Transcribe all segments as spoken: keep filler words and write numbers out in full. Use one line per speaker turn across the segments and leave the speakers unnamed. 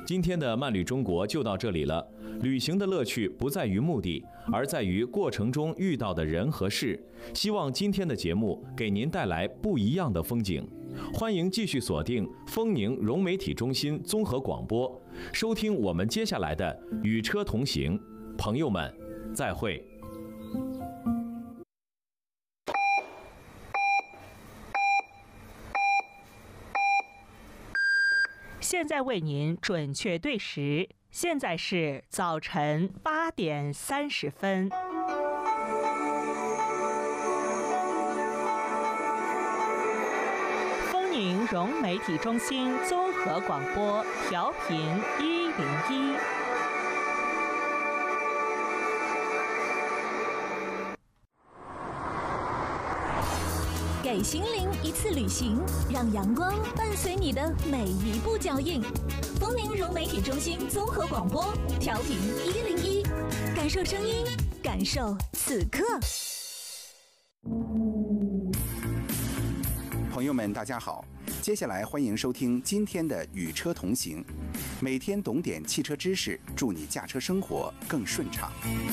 今天的慢旅中国就到这里了。旅行的乐趣不在于目的，而在于过程中遇到的人和事。希望今天的节目给您带来不一样的风景。欢迎继续锁定丰宁融媒体中心综合广播，收听我们接下来的与车同行。朋友们，再会。
现在为您准确对时，现在是早晨八点三十分。丰宁融媒体中心综合广播，调频一零一。
给心灵一次旅行，让阳光伴随你的每一步脚印。丰宁融媒体中心综合广播，调频一零一，感受声音，感受此刻。
朋友们，大家好，接下来欢迎收听今天的与车同行，每天懂点汽车知识，祝你驾车生活更顺畅。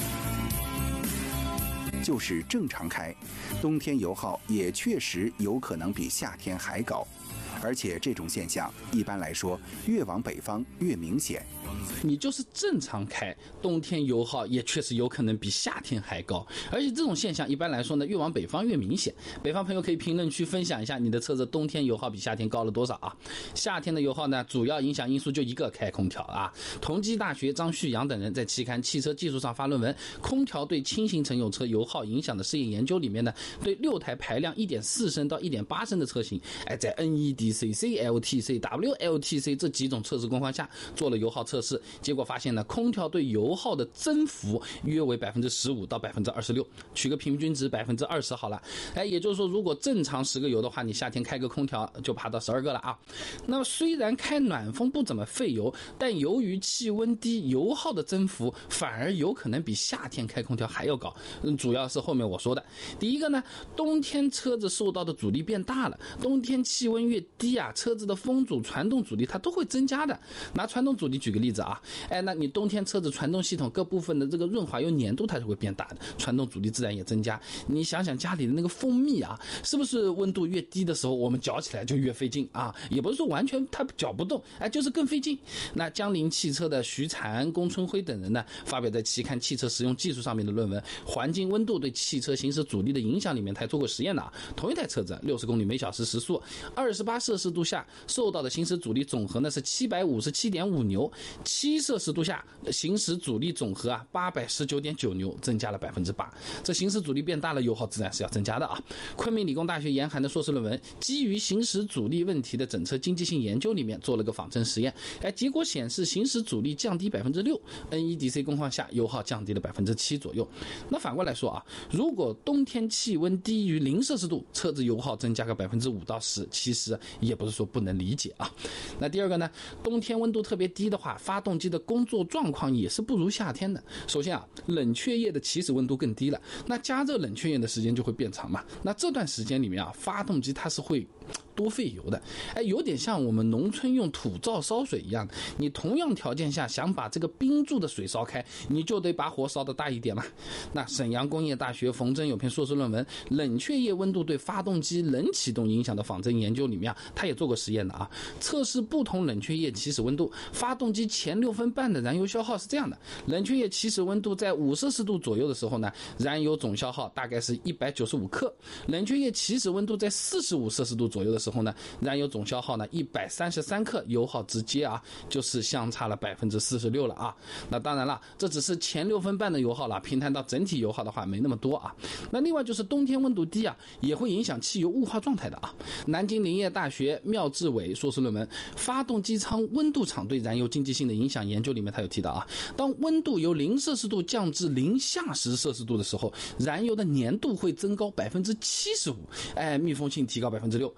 就是正常开，冬天油耗也确实有可能比夏天还高，而且这种现象一般来说越往北方越明显。
你就是正常开，冬天油耗也确实有可能比夏天还高，而且这种现象一般来说呢，越往北方越明显。北方朋友可以评论区分享一下你的车子冬天油耗比夏天高了多少啊？夏天的油耗呢，主要影响因素就一个，开空调啊。同济大学张旭阳等人在期刊《汽车技术》上发论文《空调对轻型乘用车油耗影响的试验研究》里面呢，对六台排量 一点四 升到 一点八 升的车型，哎，在 N E D C、C L T C、W L T C 这几种测试工况下做了油耗测试。结果发现呢，空调对油耗的增幅约为 百分之十五 到 百分之二十六， 取个平均值 百分之二十 好了。哎，也就是说如果正常十个油的话，你夏天开个空调就爬到十二个了啊。那么虽然开暖风不怎么费油，但由于气温低，油耗的增幅反而有可能比夏天开空调还要高。嗯，主要是后面我说的。第一个呢，冬天车子受到的阻力变大了，冬天气温越低啊，车子的风阻、传动阻力它都会增加的。拿传动阻力举个例子啊，哎，那你冬天车子传动系统各部分的这个润滑油粘度它是会变大的，传动阻力自然也增加。你想想家里的那个蜂蜜啊，是不是温度越低的时候我们搅起来就越费劲啊？也不是说完全它搅不动，哎，就是更费劲。那江铃汽车的徐禅、龚春辉等人呢，发表在期刊《汽车实用技术》上面的论文《环境温度对汽车行驶阻力的影响》里面，他还做过实验的啊。同一台车子六十公里每小时时速，二十八摄氏度下受到的行驶阻力总和呢是七百五十七点五牛，七摄氏度下行驶阻力总和啊八百十九点九牛，增加了百分之八。这行驶阻力变大了，油耗自然是要增加的啊。昆明理工大学严寒的硕士论文《基于行驶阻力问题的整车经济性研究》里面做了个仿真实验，哎，结果显示行驶阻力降低百分之六 ，N E D C 工况下油耗降低了百分之七左右。那反过来说啊，如果冬天气温低于零摄氏度，车子油耗增加个百分之五到十，其实也不是说不能理解啊。那第二个呢，冬天温度特别低的话，发动机的工作状况也是不如夏天的。首先啊，冷却液的起始温度更低了，那加热冷却液的时间就会变长嘛。那这段时间里面啊，发动机它是会多费油的，哎，有点像我们农村用土灶烧水一样，你同样条件下想把这个冰柱的水烧开，你就得把火烧得大一点嘛。那沈阳工业大学冯真有篇硕士论文《冷却液温度对发动机冷启动影响的仿真研究》里面啊，他也做过实验的啊，测试不同冷却液起始温度，发动机前六分半的燃油消耗是这样的：冷却液起始温度在五摄氏度左右的时候呢，燃油总消耗大概是一百九十五克；冷却液起始温度在四十五摄氏度左右的时候呢，燃油总消耗呢一百三十三克，油耗直接啊就是相差了百分之四十六了啊。那当然了，这只是前六分半的油耗了，平摊到整体油耗的话没那么多啊。那另外就是冬天温度低啊，也会影响汽油雾化状态的啊。南京林业大学缪志伟硕士论文《发动机舱温度场对燃油经济性的影响研究》里面他有提到啊，当温度由零摄氏度降至零下十摄氏度的时候，燃油的粘度会增高百分之七十五，哎，密封性提高百分之六。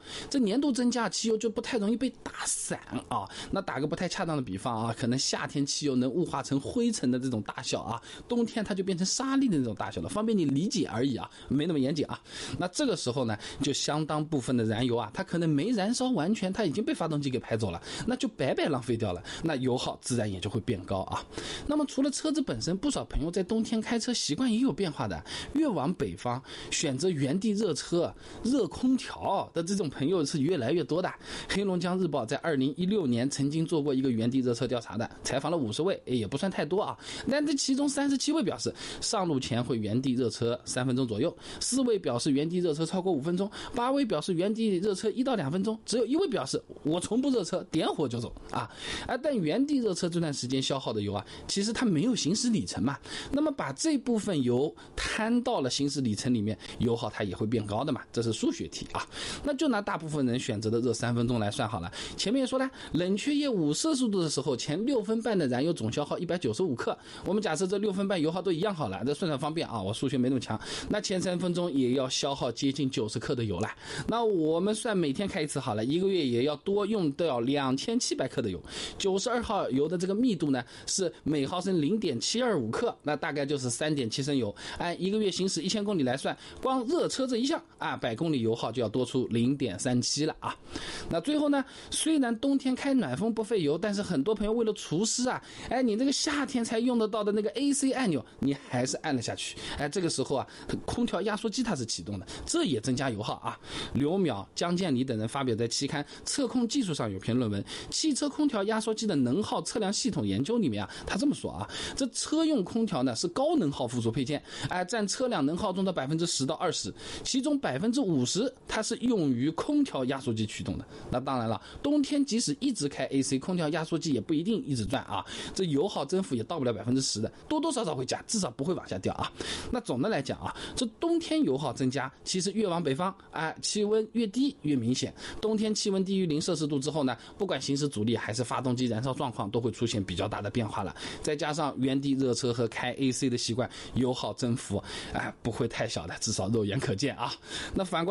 这粘度增加，汽油就不太容易被打散啊。那打个不太恰当的比方啊，可能夏天汽油能雾化成灰尘的这种大小啊，冬天它就变成沙粒的那种大小了，方便你理解而已啊，没那么严谨啊。那这个时候呢，就相当部分的燃油啊，它可能没燃烧完全，它已经被发动机给排走了，那就白白浪费掉了，那油耗自然也就会变高啊。那么除了车子本身，不少朋友在冬天开车习惯也有变化的，越往北方选择原地热车、热空调的这种朋友是越来越多的。黑龙江日报在二零一六年曾经做过一个原地热车调查的，采访了五十位，也不算太多啊，但这其中三十七位表示上路前会原地热车三分钟左右，四位表示原地热车超过五分钟，八位表示原地热车一到两分钟，只有一位表示我从不热车，点火就走啊。啊，但原地热车这段时间消耗的油啊，其实它没有行驶里程嘛，那么把这部分油摊到了行驶里程里面，油耗它也会变高的嘛，这是数学题啊。那就拿大部分人选择的热三分钟来算好了。前面说了，冷却液五摄氏度的时候，前六分半的燃油总消耗一百九十五克，我们假设这六分半油耗都一样好了，这算算方便啊，我数学没那么强。那前三分钟也要消耗接近九十克的油了，那我们算每天开一次好了，一个月也要多用掉两千七百克的油。九十二号油的这个密度呢是每毫升 零点七二五克，那大概就是 三点七升油。按一个月行驶一千公里来算，光热车这一项啊，百公里油耗就要多出 零点三七了啊。那最后呢，虽然冬天开暖风不费油，但是很多朋友为了除湿啊，哎，你这个夏天才用得到的那个 A C 按钮，你还是按了下去。哎，这个时候啊，空调压缩机它是启动的，这也增加油耗啊。刘淼、江建礼等人发表在期刊《测控技术》上有篇论文《汽车空调压缩机的能耗测量系统研究》里面啊，他这么说啊，这车用空调呢是高能耗附属配件，哎，占车辆能耗中的百分之十到二十，其中百分之五十它是用于空调压缩机驱动的。那当然了，冬天即使一直开 A C， 空调压缩机也不一定一直转啊，这油耗增幅也到不了百分之十的，多多少少会加，至少不会往下掉啊。那总的来讲啊，这冬天油耗增加，其实越往北方，哎，气温越低越明显。冬天气温低于零摄氏度之后呢，不管行驶阻力还是发动机燃烧状况，都会出现比较大的变化了。再加上原地热车和开 A C 的习惯，油耗增幅，哎，不会太小的，至少肉眼可见啊。那反观